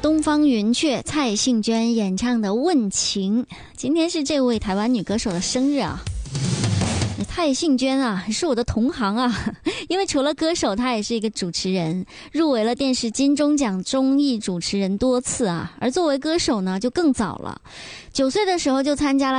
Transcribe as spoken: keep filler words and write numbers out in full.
东方云雀蔡幸娟演唱的《问情》，今天是这位台湾女歌手的生日啊。蔡幸娟啊，是我的同行啊，因为除了歌手，她也是一个主持人，入围了电视金钟奖综艺主持人多次啊。而作为歌手呢，就更早了，九岁的时候就参加了